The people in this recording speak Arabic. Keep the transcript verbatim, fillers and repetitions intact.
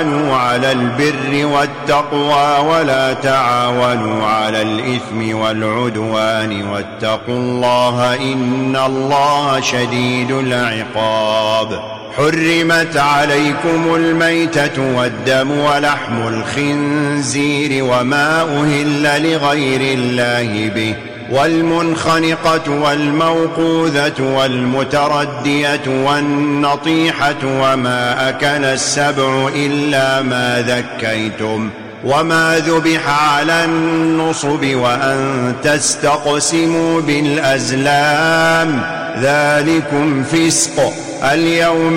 تعاونوا على البر والتقوى ولا تعاونوا على الإثم والعدوان واتقوا الله إن الله شديد العقاب. حرمت عليكم الميتة والدم ولحم الخنزير وما أهل لغير الله به والمنخنقة والموقوذة والمتردية والنطيحة وما أكل السبع إلا ما ذكيتم وما ذبح على النصب وأن تستقسموا بالأزلام ذلكم فسق. اليوم